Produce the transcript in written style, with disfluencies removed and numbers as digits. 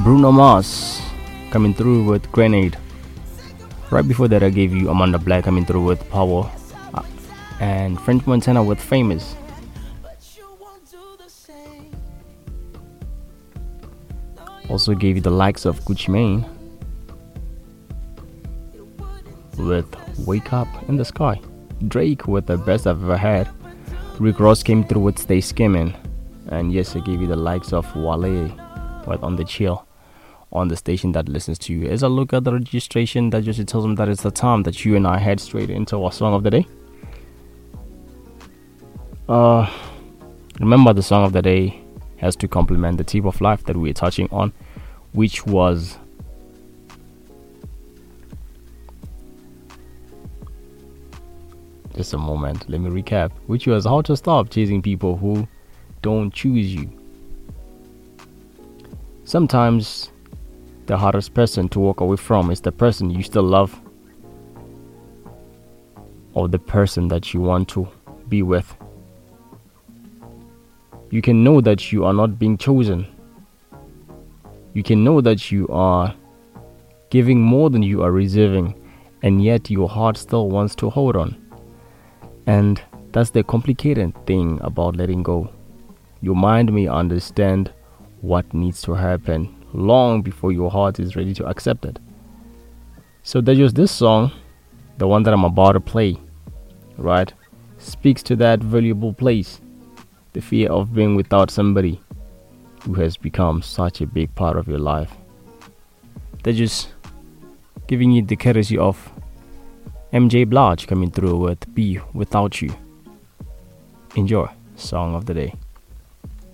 Bruno Mars coming through with Grenade. Right before that, I gave you Amanda Black coming through with Power, and French Montana with Famous. Also gave you the likes of Gucci Mane with Wake Up in the Sky. Drake with The Best I've Ever Had. Rick Ross came through with Stay Skimming. And yes, I gave you the likes of Wale with On the Chill on the station that listens to you. As I look at the registration, that just tells them that it's the time that you and I head straight into our song of the day. Remember, the song of the day has to complement the tip of life that we're touching on, which was just a moment, let me recap, which was how to stop chasing people who don't choose you. Sometimes the hardest person to walk away from is the person you still love, or the person that you want to be with. You can know that you are not being chosen. You can know that you are giving more than you are receiving, and yet your heart still wants to hold on. And that's the complicated thing about letting go. Your mind may understand what needs to happen long before your heart is ready to accept it. So there's just this song, the one that I'm about to play, right, speaks to that valuable place, the fear of being without somebody who has become such a big part of your life. They're just giving you the courtesy of MJ Blige coming through with Be Without You. Enjoy Song of the Day.